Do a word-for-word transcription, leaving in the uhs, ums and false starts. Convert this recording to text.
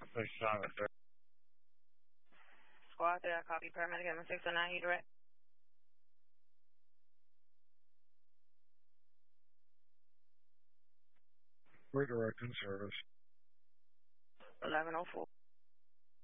Six seven six. Squad there, copy paramedic at six oh nine, you direct? We're direct in service. eleven oh four.